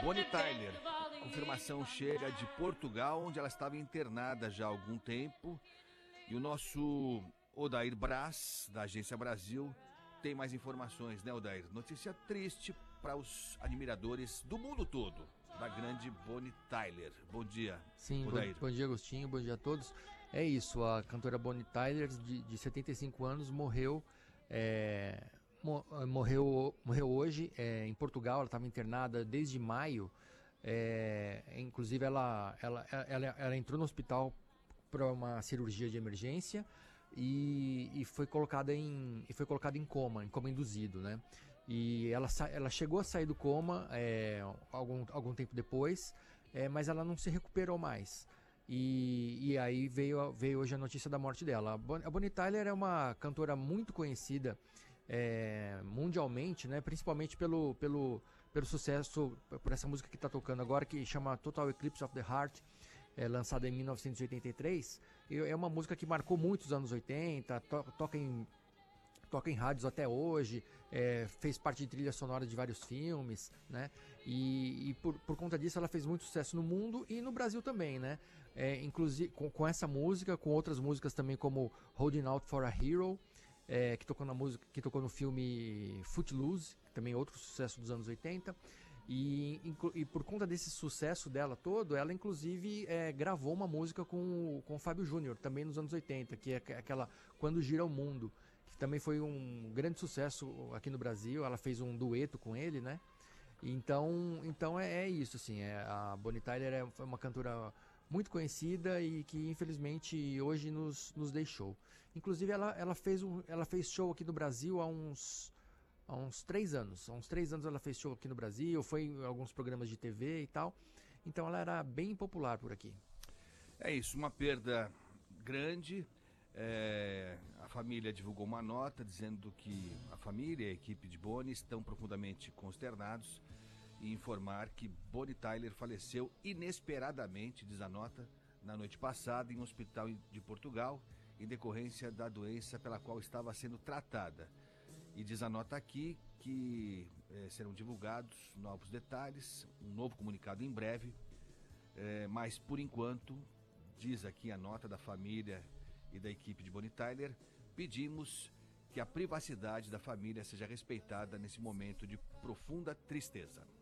Bonnie Tyler, confirmação chega de Portugal, onde ela estava internada já há algum tempo. E o nosso Odair Braz, da Agência Brasil, tem mais informações, né, Odair? Notícia triste para os admiradores do mundo todo, da grande Bonnie Tyler. Bom dia, Sim, Odair. bom dia, Agostinho, bom dia a todos. É isso, a cantora Bonnie Tyler, de 75 anos, morreu hoje em Portugal. Ela estava internada desde maio. Inclusive, ela entrou no hospital para uma cirurgia de emergência e foi colocada em coma induzido, né? E ela chegou a sair do coma algum tempo depois, mas ela não se recuperou mais. E aí veio hoje a notícia da morte dela. A Bonnie Tyler é uma cantora muito conhecida mundialmente, né? Principalmente pelo sucesso, por essa música que está tocando agora, que chama Total Eclipse of the Heart, lançada em 1983. É uma música que marcou muito os anos 80, toca em rádios até hoje, fez parte de trilha sonora de vários filmes, né? E por conta disso ela fez muito sucesso no mundo e no Brasil também, né? Inclusive com essa música, com outras músicas também, como Holding Out for a Hero, que tocou no filme Footloose, também outro sucesso dos anos 80. E por conta desse sucesso dela todo, ela inclusive gravou uma música com o Fábio Júnior, também nos anos 80, que é aquela Quando Gira o Mundo, que também foi um grande sucesso aqui no Brasil. Ela fez um dueto com ele, né? Então é isso, assim. A Bonnie Tyler é uma cantora muito conhecida e que infelizmente hoje nos deixou. Inclusive ela fez show aqui no Brasil há uns 3 anos. Há uns 3 anos ela fez show aqui no Brasil, foi em alguns programas de TV e tal. Então ela era bem popular por aqui. É isso, uma perda grande. A família divulgou uma nota dizendo que a família e a equipe de Bonnie estão profundamente consternados em informar que Bonnie Tyler faleceu inesperadamente, diz a nota, na noite passada em um hospital de Portugal, em decorrência da doença pela qual estava sendo tratada. E diz a nota aqui que serão divulgados novos detalhes, um novo comunicado em breve, mas por enquanto, diz aqui a nota da família e da equipe de Bonnie Tyler, pedimos que a privacidade da família seja respeitada nesse momento de profunda tristeza.